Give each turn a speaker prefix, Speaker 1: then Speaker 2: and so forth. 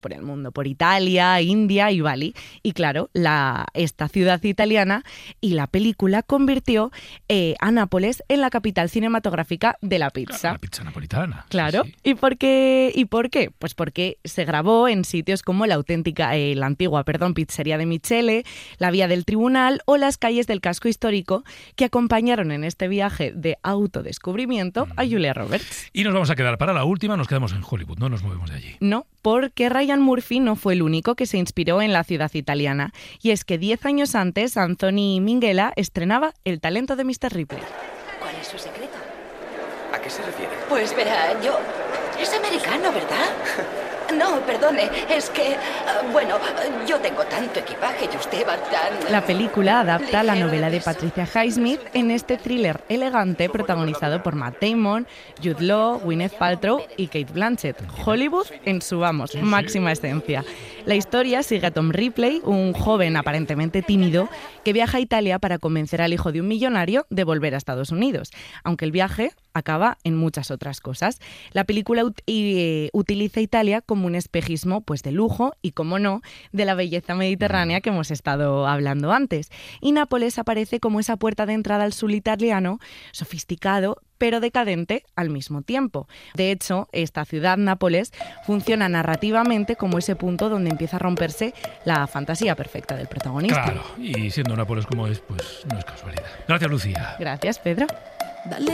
Speaker 1: por el mundo, por Italia, India y Bali. Y claro, esta ciudad italiana y la película convirtió a Nápoles en la capital cinematográfica de la pizza.
Speaker 2: Claro, la pizza napolitana.
Speaker 1: Claro.
Speaker 2: Sí.
Speaker 1: ¿Y por qué? Pues porque se grabó en sitios como la antigua pizzería de Michele, la Vía del Tribunal o las calles del casco histórico que acompañaron en este viaje de autodescubrimiento a Julia Roberts.
Speaker 2: Y nos vamos a quedar para la última, nos quedamos en Hollywood, no nos movemos de allí.
Speaker 1: No, porque Ryan Murphy no fue el único que se inspiró en la ciudad italiana. Y es que 10 años antes, Anthony Minghella estrenaba El talento de Mr. Ripley.
Speaker 3: ¿Cuál es su secreto?
Speaker 4: ¿A qué se refiere?
Speaker 3: Pues verá, es americano, ¿verdad? No, perdone, es que, yo tengo tanto equipaje y usted va tan...
Speaker 1: La película adapta la novela de Patricia Highsmith en este thriller elegante protagonizado por Matt Damon, Jude Law, Gwyneth Paltrow y Kate Blanchett. Hollywood en su, máxima esencia. La historia sigue a Tom Ripley, un joven aparentemente tímido que viaja a Italia para convencer al hijo de un millonario de volver a Estados Unidos, aunque el viaje acaba en muchas otras cosas. La película utiliza Italia como un espejismo de lujo y, como no, de la belleza mediterránea que hemos estado hablando antes. Y Nápoles aparece como esa puerta de entrada al sur italiano, sofisticado pero decadente al mismo tiempo. De hecho, esta ciudad, Nápoles, funciona narrativamente como ese punto donde empieza a romperse la fantasía perfecta del protagonista.
Speaker 2: Claro, y siendo Nápoles como es, pues no es casualidad. Gracias, Lucía.
Speaker 1: Gracias, Pedro.